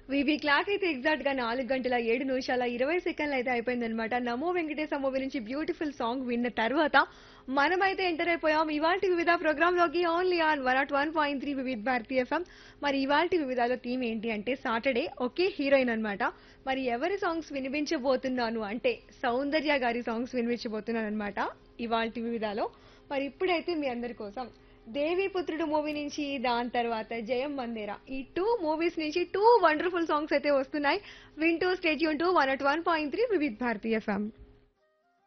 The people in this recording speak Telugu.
వీబీ క్లాక్ అయితే ఎగ్జాక్ట్ గా 4 గంటల 7 నిమిషాల 20 సెకండ్లు అయితే అయిపోయిందనమాట. నమో వెంకటేశ మూవీ నుంచి బ్యూటిఫుల్ సాంగ్ విన్న తర్వాత మనమైతే ఎంటర్ అయిపోయాం ఇవాల్టి వివిధ ప్రోగ్రామ్ లోకి ఓన్లీ ఆన్ 101.3 వివిధ భారతీ ఎఫ్ఎం. మరి ఇవాల్టి వివిధాలో థీమ్ ఏంటి అంటే సాటర్డే ఒకే హీరోయిన్ అన్నమాట. మరి ఎవరి సాంగ్స్ వినిపించబోతున్నాను అంటే సౌందర్య గారి సాంగ్స్ వినిపించబోతున్నాను అనమాట ఇవాల్టి వివిధాలో. మరి ఇప్పుడైతే మీ అందరి కోసం దేవీపుత్రుడు మూవీ నుంచి, దాని తర్వాత జయం మందేరా, ఈ టూ మూవీస్ నుంచి టూ వండర్ఫుల్ సాంగ్స్ అయితే వస్తున్నాయి. వింటూ స్టేట్యూన్ టు 101.3 వివిధ భారతీ ఎఫ్ఎం.